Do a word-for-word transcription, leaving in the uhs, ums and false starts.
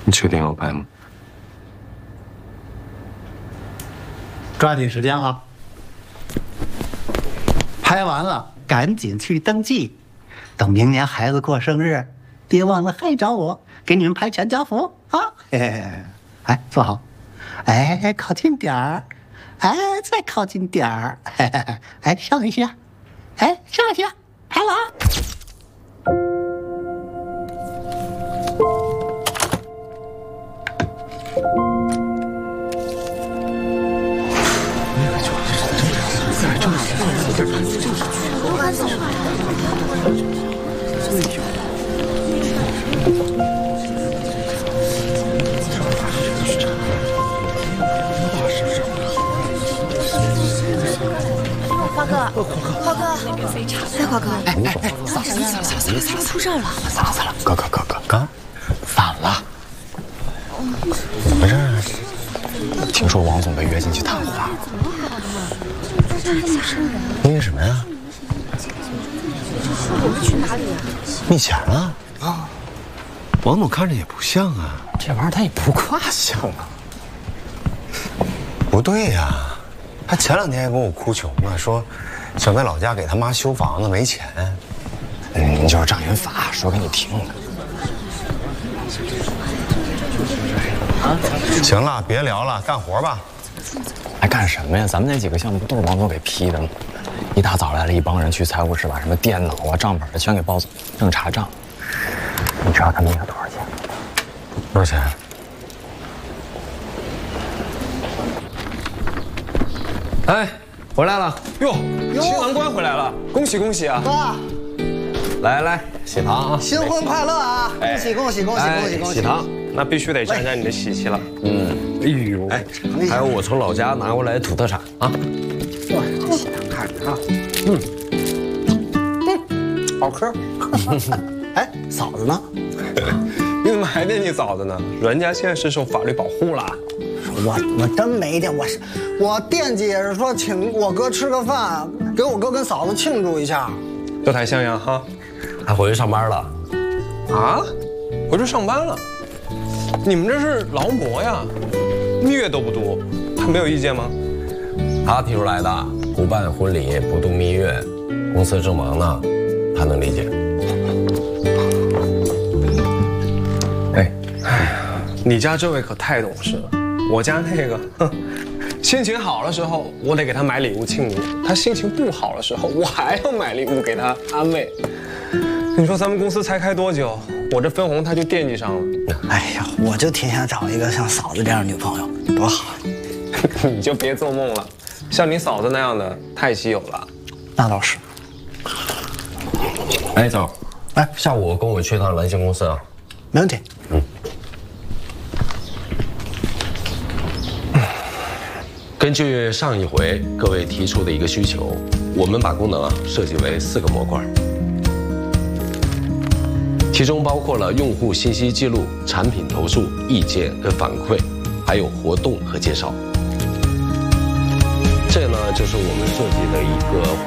你确定要拍吗？ 抓紧时间啊！拍完了赶紧去登记，等明年孩子过生日，别忘了还找我，给你们拍全家福啊！嘿嘿嘿，哎，坐好，哎，靠近点儿，哎，再靠近点儿，嘿嘿嘿，哎，上一下，哎，上一下，拍了啊！ 华哥，华哥，哎，华哥，哎哎哎，散了散了散了散了散了，出事儿了！ 散了散了，哥哥哥哥哥，散了。怎么回事？听说王总被约进去谈话。因为什么呀？ 我们去哪里呀？ 密钱了啊！王总看着也不像啊，这玩意儿他也不挂像啊。不对呀，他前两天还跟我哭穷呢，说想在老家给他妈修房子，没钱。嗯，就是障眼法，说给你听的。啊，行了，别聊了，干活吧。还干什么呀？咱们那几个项目不都是王总给批的吗？一大早来了一帮人去财务室，把什么电脑啊、账本的全给包走，正查账。你知道他那个多少钱？多少钱？ 哎，回来了！哟，新郎官回来了，恭喜恭喜啊！ 哥， 来来，喜糖啊！ 新婚快乐啊！恭喜恭喜恭喜恭喜恭喜！ 喜糖，那必须得沾沾你的喜气了。嗯，哎呦，哎，还有我从老家拿过来的土特产啊！ 哇，喜糖看着啊，嗯嗯，好吃。哎，嫂子呢？ 你怎么还惦记嫂子呢？人家现在是受法律保护了。 我我真没惦，我是我惦记也是说请我哥吃个饭，给我哥跟嫂子庆祝一下。 德台襄阳哈， 他回去上班了。 啊？回去上班了？你们这是劳模呀，蜜月都不度，他没有意见吗？ 他提出来的，不办婚礼，不度蜜月，公司正忙呢，他能理解。 哎，哎呀，你家这位可太懂事了。我家那个，哼，心情好的时候我得给他买礼物庆祝，他心情不好的时候我还要买礼物给他安慰。你说咱们公司才开多久，我这分红他就惦记上了。 哎呀，我就挺想找一个像嫂子这样的女朋友，多好。 你就别做梦了，像你嫂子那样的太稀有了。 那倒是。 哎，走，哎，下午跟我去趟蓝星公司啊。 没问题。嗯。 根据上一回各位提出的一个需求，我们把功能啊设计为四个模块，其中包括了用户信息记录、产品投诉、意见跟反馈，还有活动和介绍。这呢就是我们设计的一个